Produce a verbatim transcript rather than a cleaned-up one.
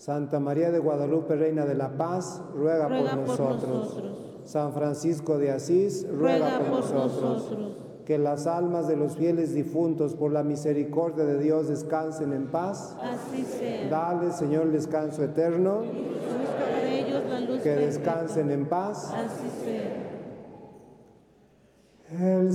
Santa María de Guadalupe, Reina de la Paz, ruega, ruega por, por nosotros. nosotros. San Francisco de Asís, ruega, Ruega por, por nosotros. nosotros. Que las almas de los fieles difuntos, por la misericordia de Dios, descansen en paz. Así sea. Dale, Señor, descanso eterno. Busca para ellos la luz Que perpetua. descansen en paz. Así sea. El